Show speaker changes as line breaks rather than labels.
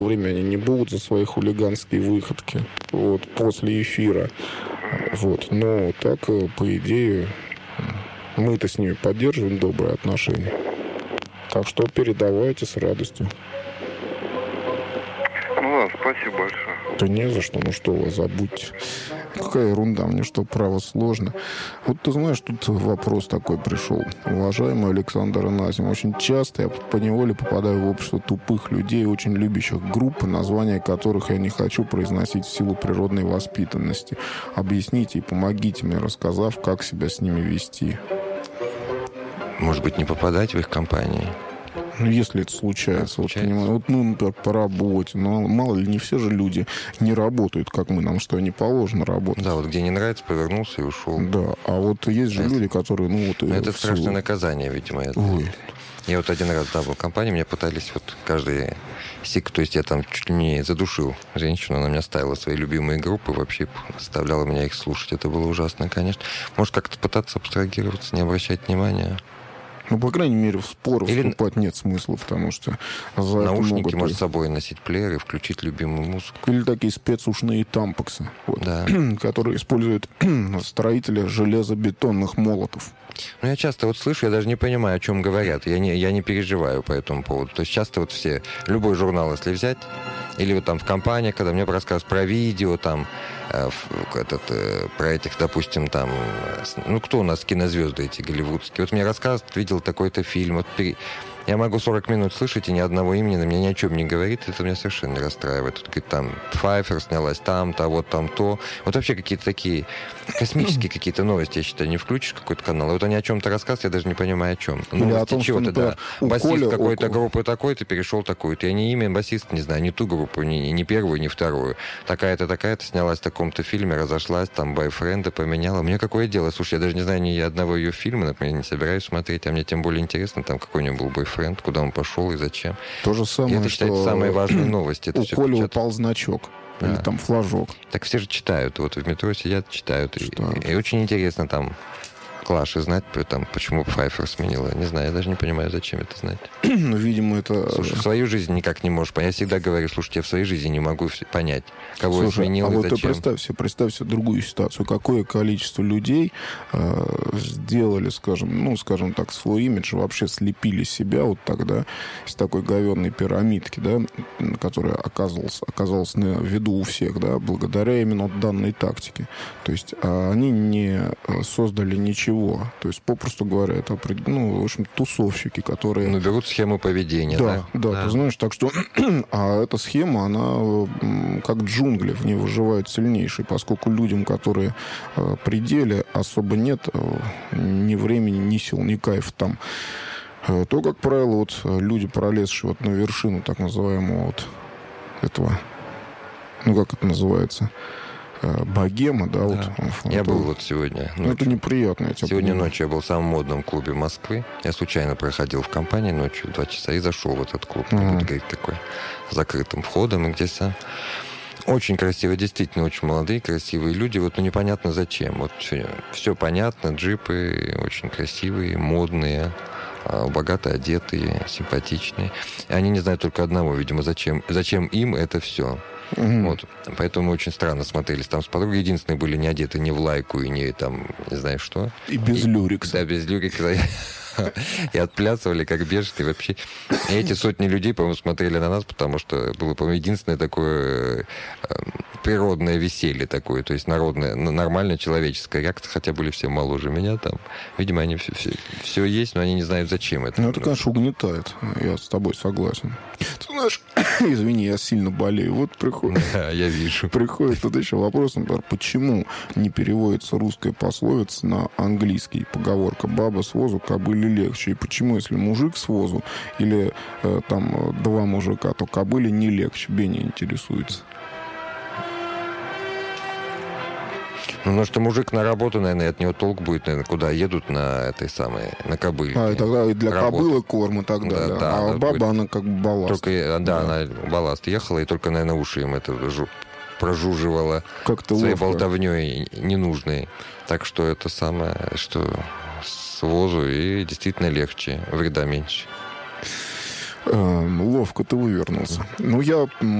время они не будут за свои хулиганские выходки вот, после эфира. Вот. Но так, по идее, мы-то с ними поддерживаем добрые отношения. Так что передавайте с радостью.
Ну ладно, спасибо большое.
Да не за что, ну что вы, забудьте. Какая ерунда, мне что, право сложно. Вот ты знаешь, тут вопрос такой пришел. Уважаемый Александр Анасим, очень часто я поневоле попадаю в общество тупых людей, очень любящих группы, названия которых я не хочу произносить в силу природной воспитанности. Объясните и помогите мне, рассказав, как себя с ними вести.
Может быть, не попадать в их компании?
Ну, если это случается. Вот, понимаю, вот, ну, например, по работе. Но мало ли, не все же люди не работают, как мы, нам что, не положено работать.
Да, вот где не нравится, повернулся и ушел.
Да, а вот есть же люди, которые, ну, вот...
Это страшное наказание, видимо.
Ой.
Я вот один раз, да, был в компании, меня пытались вот каждый сик, то есть я там чуть ли не задушил женщину, она меня ставила свои любимые группы, вообще заставляла меня их слушать. Это было ужасно, конечно. Может, как-то пытаться абстрагироваться, не обращать внимания.
Ну, по крайней мере, в спор вступать нет смысла, потому что за
наушники
это
можно с собой носить, плеер и включить любимую музыку.
Или такие спецушные тампоксы, вот,
да.
которые используют строители железобетонных молотов.
Ну, я часто вот слышу, я даже не понимаю, о чем говорят. Я не переживаю по этому поводу. То есть часто вот все, любой журнал, если взять, или вот там в компании, когда мне рассказывают про видео, там, про этих, допустим, там, ну, кто у нас кинозвезды эти голливудские? Вот мне рассказывают, видел такой-то фильм, вот я могу 40 минут слышать, и ни одного имени на меня ни о чем не говорит. Это меня совершенно расстраивает. Тут, говорит, там Пфайфер снялась там-то, вот там то. Вот вообще какие-то такие космические какие-то новости, я считаю, не включишь какой-то канал. И вот они о чем-то рассказывают, я даже не понимаю, о чем.
Новости о том, чего-то,
да. Басист какой-то группы такой-то перешел такой-то. Я не имя басиста не знаю, ни ту группу, ни первую, ни вторую. Такая-то снялась в таком-то фильме, разошлась, там, бойфренда поменяла. Мне какое дело? Слушай, я даже не знаю ни одного ее фильма, например, не собираюсь смотреть, а мне тем более интересно, там, какой у него был бойфренд, куда он пошел и зачем.
То же самое,
и это, считается, самые важные новости. Это
у Коли упал значок. Да. Или там флажок.
Так все же читают. Вот в метро сидят, читают. И очень интересно там Клаши знать, там, почему Пфайфер сменила. Не знаю, я даже не понимаю, зачем это знать.
Ну, видимо, это...
Слушай, в свою жизнь никак не можешь понять. Я всегда говорю, слушайте, я в своей жизни не могу понять, кого я сменил и
вот
зачем.
Ты представь себе другую ситуацию. Какое количество людей сделали, скажем так, свой имидж, вообще слепили себя вот тогда из такой говенной пирамидки, да, которая оказалась на виду у всех, да, благодаря именно данной тактике. То есть они не создали ничего. То есть, попросту говоря, это, в общем, тусовщики, которые...
Ну, берут схему поведения, да?
Да, ты знаешь, так что... А эта схема, она как джунгли, в ней выживают сильнейшие, поскольку людям, которые при деле, особо нет ни времени, ни сил, ни кайфа там. То, как правило, вот люди, пролезшие вот на вершину так называемого вот этого... Ну, как это называется... богема, да, вот.
Я был вот сегодня ночью.
Это неприятно.
Сегодня ночью я был в самом модном клубе Москвы. Я случайно проходил в компании ночью в 2 часа и зашел в этот клуб. Не буду говорить, такой закрытым входом, и где сам. Очень красиво, действительно, очень молодые, красивые люди. Вот, ну, непонятно зачем. Вот все понятно, джипы очень красивые, модные, богато одетые, симпатичные. И они не знают только одного, видимо, зачем им это все. Вот. Поэтому мы очень странно смотрелись там с подругой. Единственные были не одеты ни в лайку и не там, не знаю что.
И без люрикса.
Да, без люрикса. И отплясывали, как бешеные вообще. И эти сотни людей, по-моему, смотрели на нас, потому что было, по-моему, единственное такое природное веселье такое, то есть народное, нормальная человеческая реакция, хотя были все моложе меня там. Видимо, они все есть, но они не знают, зачем это.
Ну, это, конечно, угнетает. Я с тобой согласен. Ты знаешь, извини, я сильно болею. Вот приходит...
Да, я вижу.
Приходит тут еще вопрос, например, почему не переводится русская пословица на английский? Поговорка «баба с возу, кобыле легче». И почему, если мужик с возу или там 2 мужика, то кобыле не легче? Бенни интересуется.
Ну, потому что мужик на работу, наверное, от него толк будет, наверное, куда едут на этой самой, на кобыле.
И тогда и для кобылы корм и так далее.
Да,
а баба, будет... она как бы балласт.
Только, она балласт ехала, и только, наверное, уши им это прожуживала своей болтовней ненужной. Так что это самое, что с возу, и действительно легче, вреда меньше.
Ловко ты вывернулся. Ну, я